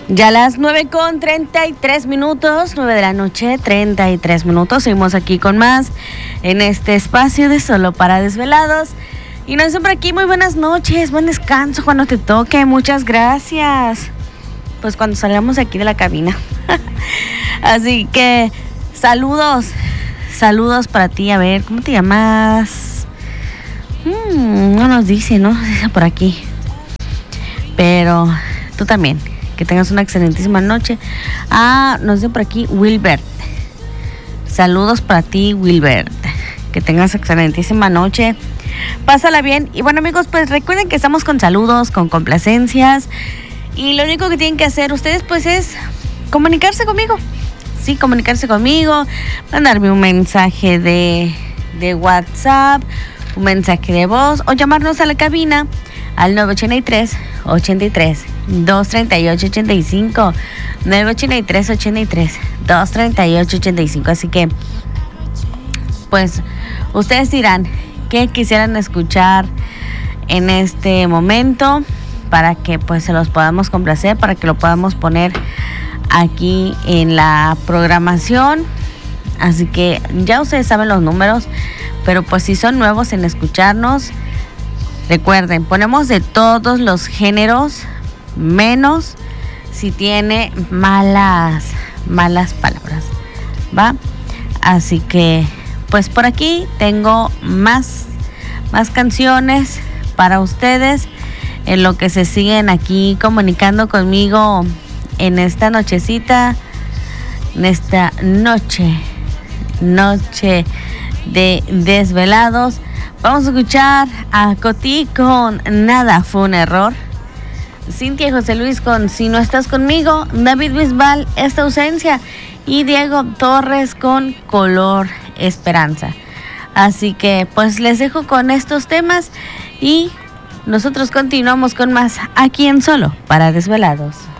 Ya las 9:33, 9 de la noche, 33 minutos. Seguimos aquí con más en este espacio de Solo para Desvelados. Y nos dicen por aquí, muy buenas noches, buen descanso cuando te toque, muchas gracias. Pues cuando salgamos aquí de la cabina. Así que saludos para ti. A ver, ¿cómo te llamas? No nos dice, ¿no? Dice por aquí. Pero tú también. Que tengas una excelentísima noche. Nos dice por aquí Wilbert. Saludos para ti, Wilbert. Que tengas excelentísima noche. Pásala bien. Y bueno, amigos, pues recuerden que estamos con saludos, con complacencias. Y lo único que tienen que hacer ustedes, pues, es comunicarse conmigo. Sí, comunicarse conmigo. Mandarme un mensaje de WhatsApp, un mensaje de voz o llamarnos a la cabina al 983-83-238-85, 983-83-238-85. Así que, pues, ustedes dirán qué quisieran escuchar en este momento para que, pues, se los podamos complacer, para que lo podamos poner aquí en la programación. Así que ya ustedes saben los números, pero pues si son nuevos en escucharnos, recuerden, ponemos de todos los géneros, menos si tiene malas palabras, ¿va? Así que, pues por aquí tengo más canciones para ustedes, en lo que se siguen aquí comunicando conmigo en esta nochecita, en esta noche de desvelados. Vamos a escuchar a Coti con Nada fue un error, Cintia y José Luis con Si no estás conmigo, David Bisbal, Esta ausencia, y Diego Torres con Color Esperanza. Así que pues les dejo con estos temas y nosotros continuamos con más aquí en Solo para Desvelados.